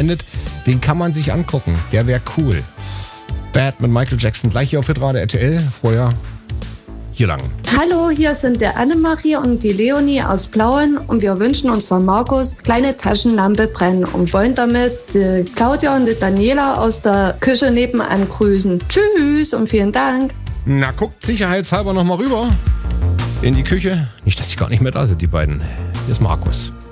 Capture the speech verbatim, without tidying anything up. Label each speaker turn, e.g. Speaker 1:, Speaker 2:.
Speaker 1: endet, den kann man sich angucken. Der wäre cool. Bad mit Michael Jackson, gleich hier auf Hitradio R T L. Vorher hier lang.
Speaker 2: Hallo, hier sind der Annemarie und die Leonie aus Plauen und wir wünschen uns von Markus kleine Taschenlampe brennen und wollen damit die Claudia und die Daniela aus der Küche nebenan grüßen. Tschüss und vielen Dank.
Speaker 1: Na, guckt sicherheitshalber nochmal rüber in die Küche. Nicht, dass die gar nicht mehr da sind, die beiden. Hier ist Markus.